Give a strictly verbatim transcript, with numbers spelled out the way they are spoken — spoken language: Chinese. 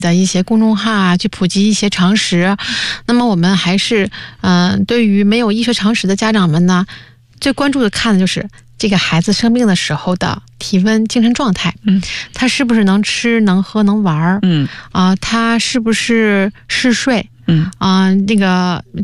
的一些公众号啊，去普及一些常识。那么我们还是嗯、呃，对于没有医学常识的家长们呢，最关注的看的就是这个孩子生病的时候的体温、精神状态， 嗯， 他是不是能吃、能喝、能玩， 嗯啊、呃，他是不是嗜睡， 嗯啊、呃，那个